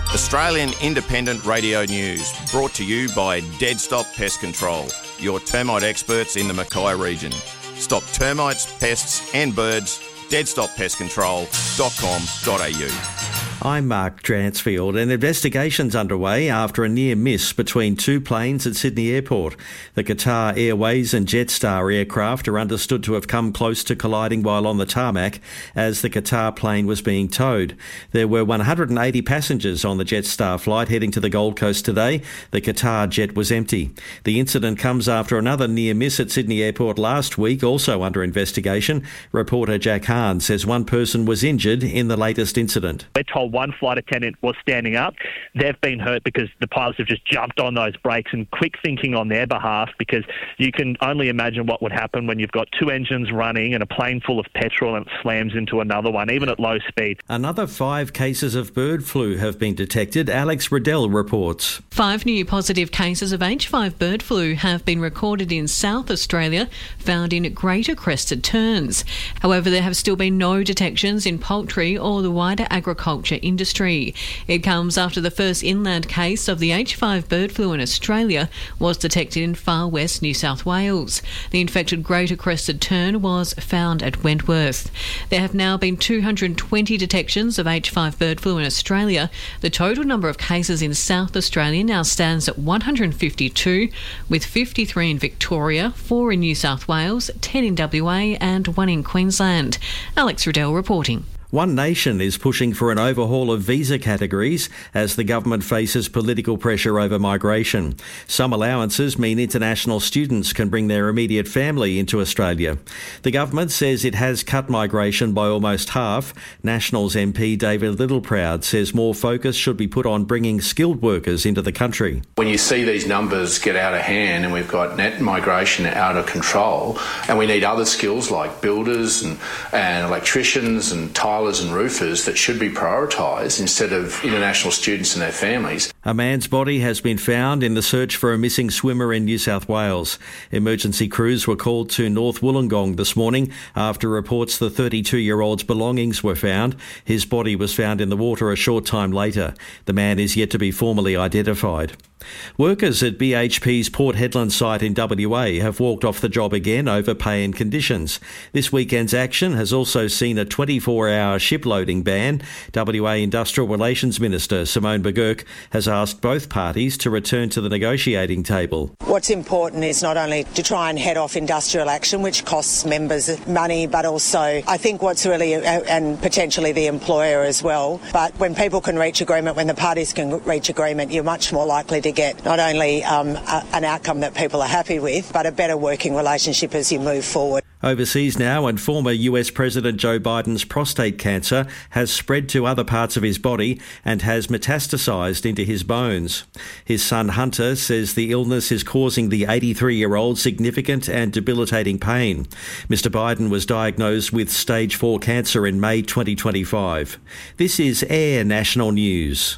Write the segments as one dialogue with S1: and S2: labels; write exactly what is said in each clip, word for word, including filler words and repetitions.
S1: Australian Independent Radio News, brought to you by Dead Stop Pest Control, your termite experts in the Mackay region. Stop termites, pests and birds. dead stop pest control dot com dot a u.
S2: I'm Mark Dransfield. An investigation's underway after a near miss between two planes at Sydney Airport. The Qatar Airways and Jetstar aircraft are understood to have come close to colliding while on the tarmac as the Qatar plane was being towed. There were one hundred eighty passengers on the Jetstar flight heading to the Gold Coast today. The Qatar jet was empty. The incident comes after another near miss at Sydney Airport last week, also under investigation. Reporter Jack Hahn says one person was injured in the latest incident.
S3: We're told one flight attendant was standing up. They've been hurt because the pilots have just jumped on those brakes, and quick thinking on their behalf, because you can only imagine what would happen when you've got two engines running and a plane full of petrol and it slams into another one, even at low speed.
S2: Another five cases of bird flu have been detected. Alex Riddell reports.
S4: Five new positive cases of H five bird flu have been recorded in South Australia, found in Greater Crested Terns. However, there have still been no detections in poultry or the wider agriculture industry. It comes after the first inland case of the H five bird flu in Australia was detected in far west New South Wales. The infected Greater Crested Tern was found at Wentworth. There have now been two hundred twenty detections of H five bird flu in Australia. The total number of cases in South Australia now stands at one hundred fifty-two, with fifty-three in Victoria, four in New South Wales, ten in W A and one in Queensland. Alex Riddell reporting.
S2: One Nation is pushing for an overhaul of visa categories as the government faces political pressure over migration. Some allowances mean international students can bring their immediate family into Australia. The government says it has cut migration by almost half. Nationals M P David Littleproud says more focus should be put on bringing skilled workers into the country.
S5: When you see these numbers get out of hand and we've got net migration out of control, and we need other skills like builders and, and electricians and tilers and roofers that should be prioritised instead of international students and their families.
S2: A man's body has been found in the search for a missing swimmer in New South Wales. Emergency crews were called to North Wollongong this morning after reports the thirty-two-year-old's belongings were found. His body was found in the water a short time later. The man is yet to be formally identified. Workers at B H P's Port Hedland site in W A have walked off the job again over pay and conditions. This weekend's action has also seen a twenty-four hour shiploading ban. W A Industrial Relations Minister Simone Begurk has asked both parties to return to the negotiating table.
S6: What's important is not only to try and head off industrial action, which costs members money, but also I think what's really, and potentially the employer as well, but when people can reach agreement, when the parties can reach agreement, you're much more likely to get not only um, a, an outcome that people are happy with, but a better working relationship as you move forward.
S2: Overseas now, and former U S President Joe Biden's prostate cancer has spread to other parts of his body and has metastasised into his bones. His son Hunter says the illness is causing the eighty-three-year-old significant and debilitating pain. Mister Biden was diagnosed with stage four cancer in May twenty twenty-five. This is Air National News.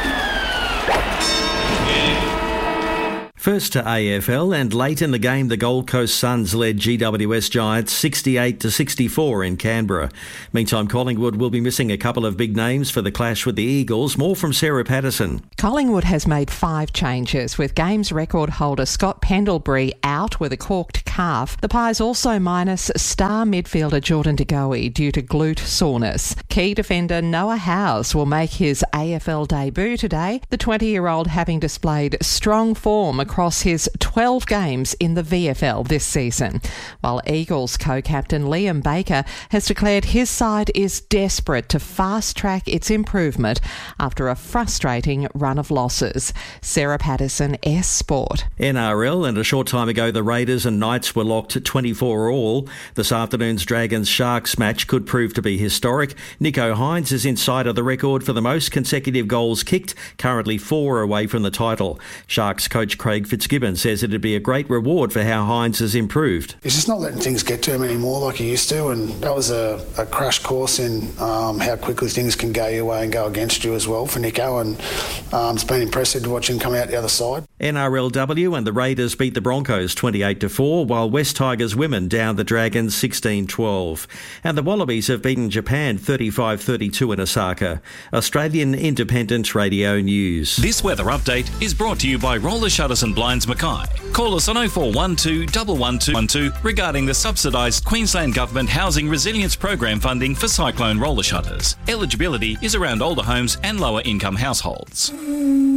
S2: First to A F L, and late in the game the Gold Coast Suns led G W S Giants sixty-eight to sixty-four in Canberra. Meantime, Collingwood will be missing a couple of big names for the clash with the Eagles. More from Sarah Patterson.
S7: Collingwood has made five changes, with games record holder Scott Pendlebury out with a corked calf. The Pies also minus star midfielder Jordan De Goey due to glute soreness. Key defender Noah Howes will make his A F L debut today, the twenty-year-old having displayed strong form across his twelve games in the V F L this season, while Eagles co-captain Liam Baker has declared his side is desperate to fast-track its improvement after a frustrating run of losses. Sarah Patterson, S Sport.
S2: N R L, and a short time ago the Raiders and Knights were locked at twenty-four all. This afternoon's Dragons-Sharks match could prove to be historic. Nico Hines is inside of the record for the most consecutive goals kicked, currently four away from the title. Sharks coach Craig Fitzgibbon says it'd be a great reward for how Hines has improved.
S8: He's just not letting things get to him anymore like he used to, and that was a, a crash course in um, how quickly things can go your way and go against you as well for Nico, and Um, it's been impressive to watch him come out the other side.
S2: N R L W and the Raiders beat the Broncos twenty-eight to four, while West Tigers women downed the Dragons sixteen twelve. And the Wallabies have beaten Japan thirty-five thirty-two in Osaka. Australian Independent Radio News.
S9: This weather update is brought to you by Roller Shutters and Blinds Mackay. Call us on oh four one two, one one two one two regarding the subsidised Queensland Government Housing Resilience Program funding for cyclone roller shutters. Eligibility is around older homes and lower income households.